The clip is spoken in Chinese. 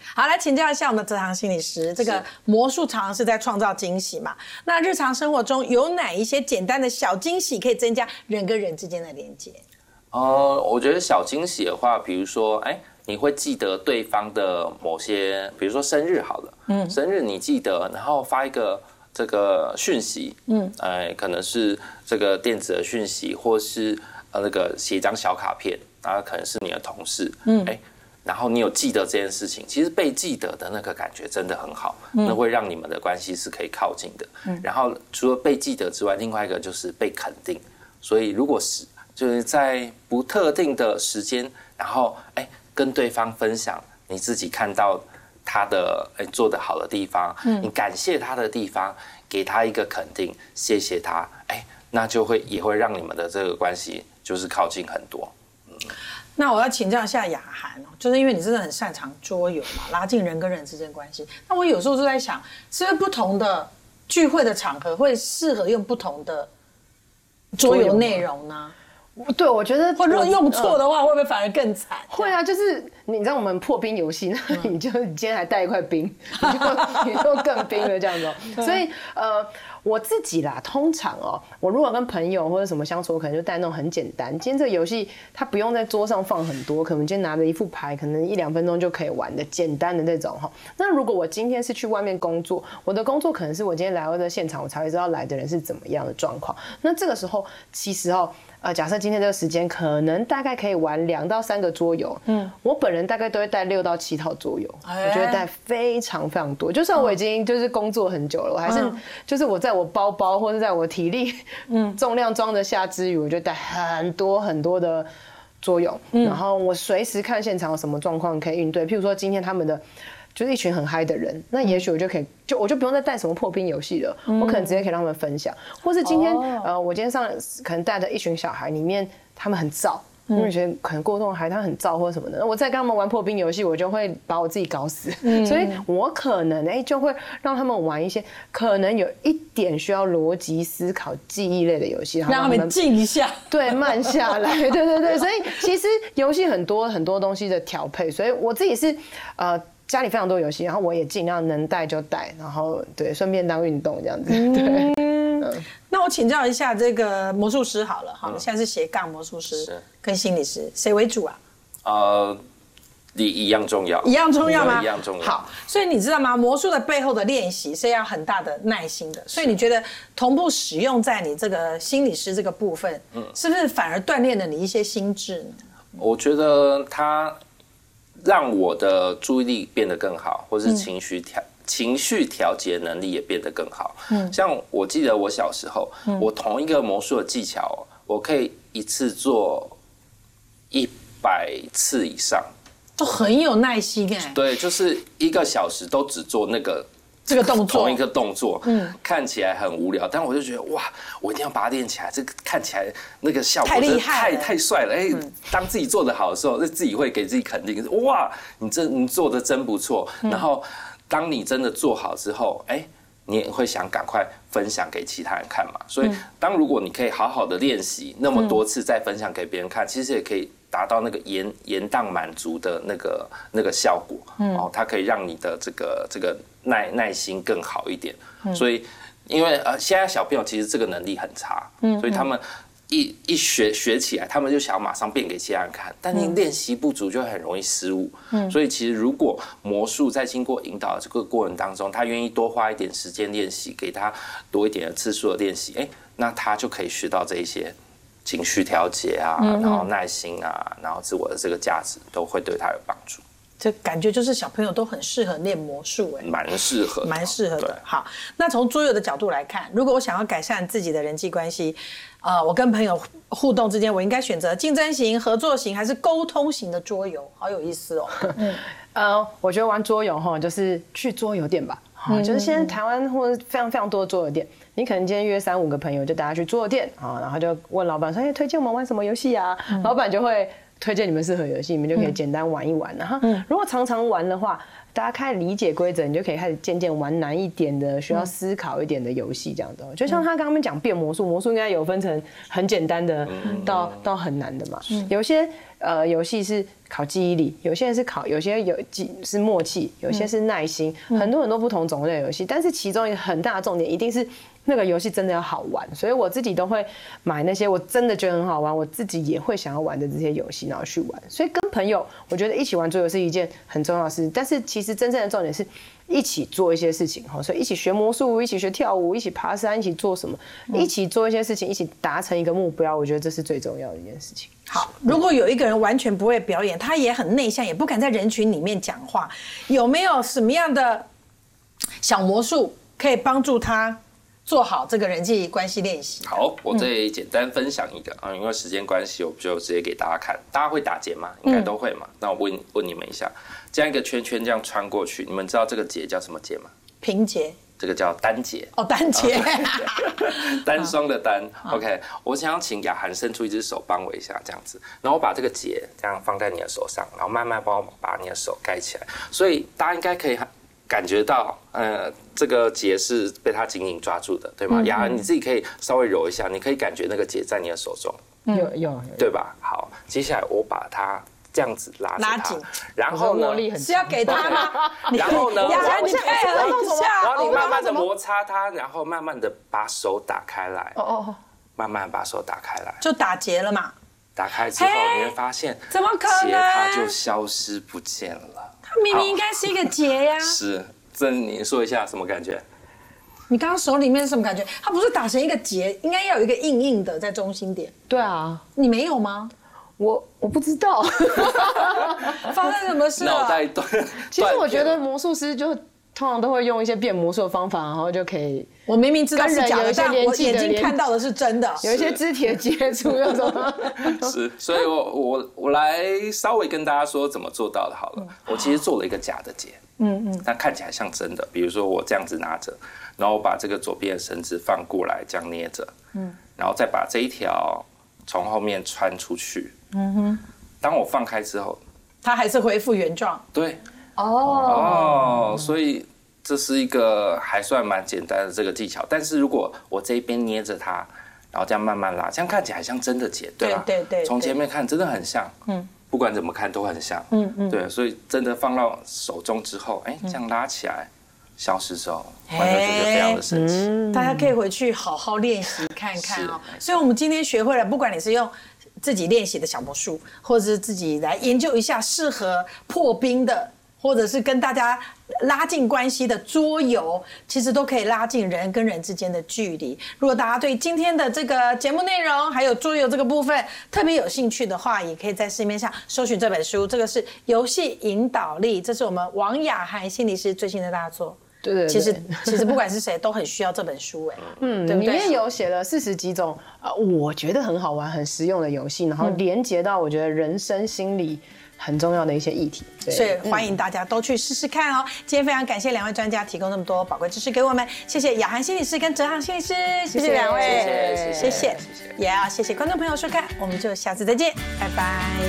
好，来请教一下我们的泽航心理师，这个魔术常常是在创造惊喜嘛？那日常生活中有哪一些简单的小惊喜可以增加人跟人之间的连接？ 我觉得小惊喜的话，比如说，你会记得对方的某些，比如说生日好了，生日你记得，然后发一个这个讯息，可能是这个电子的讯息，或是那个写一张小卡片，然后可能是你的同事，然后你有记得这件事情，其实被记得的那个感觉真的很好，那会让你们的关系是可以靠近的。然后除了被记得之外，另外一个就是被肯定。所以如果是就是在不特定的时间，然后跟对方分享你自己看到他的做得好的地方，你感谢他的地方，给他一个肯定，谢谢他，那就也会让你们的这个关系就是靠近很多。 那我要请教一下雅涵哦，就是因为你真的很擅长桌游嘛，拉近人跟人之间关系。那我有时候就在想，是不是不同的聚会的场合会适合用不同的桌游内容呢？ 对，我觉得， 或者用错的话，会不会反而更惨？ 会啊，就是你知道我们破冰游戏，那你今天还带一块冰，你就更冰了这样子。所以我自己啦，通常我如果跟朋友或者什么相处，我可能就带那种很简单。今天这个游戏它不用在桌上放很多，可能今天拿着一副牌，可能1-2分钟就可以玩的简单的那种哈。那如果我今天是去外面工作，我的工作可能是我今天来到这现场，我才会知道来的人是怎么样的状况。那这个时候其实假设今天这个时间可能大概可以玩2到3个桌游，我本人大概都会带6到7套桌游，我觉得带非常非常多。就算我已经就是工作很久了，我还是就是我在我包包或者在我体力重量装得下之余，我就带很多很多的桌游，然后我随时看现场有什么状况可以应对。譬如说今天他们的就是一群很嗨的人，那也许我就可以我就不用再带什么破冰游戏了，我可能直接可以让他们分享，或是今天我今天上可能带着一群小孩，里面他们很燥，因为觉得可能过动孩他很燥或什么的，我再跟他们玩破冰游戏，我就会把我自己搞死，所以我可能就会让他们玩一些可能有一点需要逻辑思考、记忆类的游戏， 让他们静一下， 对，慢下来，对，所以其实游戏很多很多东西的调配，所以我自己是家里非常多游戏，然后我也尽量能带就带，然后对，顺便当运动这样子。对， 那我请教一下这个魔术师好了，好，现在是斜杠魔术师跟心理师，谁为主啊？ 一样重要， 一样重要吗？ 一样重要。 好，所以你知道吗？魔术的背后的练习是要很大的耐心的，所以你觉得同步使用在你这个心理师这个部分，是不是反而锻炼了你一些心智呢？ 我觉得它让我的注意力变得更好，或是情绪调节能力也变得更好。像我记得我小时候，我同一个魔术的技巧，我可以一次做100次以上， 都很有耐心对，就是1个小时都只做这个动作， 同一个动作，看起来很无聊，但我就觉得哇，我一定要把它练起来，这个看起来那个效果真的太帅了，当自己做得好的时候，自己会给自己肯定，哇，你做得真不错。然后当你真的做好之后，你也会想赶快分享给其他人看嘛。所以如果你可以好好的练习那么多次，再分享给别人看，其实也可以达到那个延宕满足的那个效果。它可以让你的这个耐心更好一点。所以因为现在小朋友其实这个能力很差，所以他们一学起来，他们就想要马上变给其他人看，但你练习不足就很容易失误。所以其实如果魔术在经过引导的这个过程当中，他愿意多花一点时间练习，给他多一点的次数的练习，那他就可以学到这一些情绪调节啊，然后耐心啊，然后自我的这个价值都会对他有帮助。 这感觉就是小朋友都很适合练魔术， 蛮适合的。好，那从桌游的角度来看，如果我想要改善自己的人际关系，我跟朋友互动之间，我应该选择竞争型、合作型还是沟通型的桌游？好有意思哦。 我觉得玩桌游就是去桌游店吧。就是现在台湾或者非常非常多的桌游店，你可能今天约3-5个朋友，就大家去桌游店然后就问老板说：“推荐我们玩什么游戏啊？”老板就会推荐你们适合游戏，你们就可以简单玩一玩。然后如果常常玩的话， 大家开始理解规则，你就可以开始渐渐玩难一点的、需要思考一点的游戏，这样子。就像他刚刚讲变魔术，魔术应该有分成很简单的到很难的嘛。有些游戏是考记忆力，有些是默契，有些是耐心，很多不同种类的游戏。但是其中一个很大的重点一定是那个游戏真的要好玩，所以我自己都会买那些我真的觉得很好玩，我自己也会想要玩的这些游戏，然后去玩。所以跟朋友，我觉得一起玩桌游是一件很重要的事。但是其实真正的重点是一起做一些事情，所以一起学魔术，一起学跳舞，一起爬山，一起做什么，一起做一些事情，一起达成一个目标，我觉得这是最重要的一件事情。 好，如果有一个人完全不会表演，他也很内向，也不敢在人群里面讲话，有没有什么样的小魔术可以帮助他做好这个人际关系练习？ 好，我这里简单分享一个啊，因为时间关系，我就直接给大家看。大家会打结吗？应该都会嘛。那我问你们一下，这样一个圈圈这样穿过去，你们知道这个结叫什么结吗？ 平结。 这个叫单结哦，单结， 单双的单。OK， 我想要请雅涵伸出一只手帮我一下，这样子，然后我把这个结这样放在你的手上，然后慢慢帮我把你的手盖起来。所以大家应该可以感觉到，这个结是被它紧紧抓住的，对吗？雅涵你自己可以稍微揉一下，你可以感觉那个结在你的手中， 有， 对吧？好，接下来我把它这样子拉紧，然后呢是要给他吗？ 然后呢， 雅涵你配合一下， 然后你慢慢的摩擦它，然后慢慢的把手打开来，慢慢把手打开来， 就打结了嘛。 打开之后你会发现， 怎么可能？ 结它就消失不见了。 它明明应该是一个结呀。 是，这你说一下什么感觉？ 你刚刚手里面是什么感觉？它不是打成一个结，应该要有一个硬硬的在中心点。 对啊， 你没有吗？ 我不知道发生什么事了？ 脑袋断。 其实我觉得魔术师就通常都会用一些变魔术的方法，然后就可以。 我明明知道是假的，但我眼睛连看到的是真的。 有一些肢体的接触，有什么？ 是，所以我来稍微跟大家说怎么做到的好了。我其实做了一个假的结，但看起来像真的。比如说我这样子拿着，然后我把这个左边的绳子放过来，这样捏着，然后再把这一条从后面穿出去。当我放开之后， 它还是恢复原状。 对， 哦， 所以这是一个还算蛮简单的这个技巧。但是如果我这一边捏着它，然后这样慢慢拉，这样看起来像真的结，对吧？ 对。 从前面看真的很像，不管怎么看都很像，对。所以真的放到手中之后，这样拉起来，消失之后，完全觉得非常的神奇。 大家可以回去好好练习看看哦。所以我们今天学会了，不管你是用自己练习的小魔术，或者是自己来研究一下适合破冰的，或者是跟大家拉近关系的桌游，其实都可以拉近人跟人之间的距离。如果大家对今天的这个节目内容还有桌游这个部分特别有兴趣的话，也可以在市面上搜寻这本书，这个是游戏引导力，这是我们王雅涵心理师最新的大作。 对， 其实不管是谁都很需要这本书对不对？ 里面有写了40几种我觉得很好玩、很实用的游戏，然后连接到我觉得人生心理很重要的一些议题， 所以欢迎大家都去试试看哦。今天非常感谢两位专家提供那么多宝贵知识给我们，谢谢雅涵心理师跟哲航心理师，谢谢两位，谢谢，也要谢谢观众朋友收看，我们就下次再见，拜拜。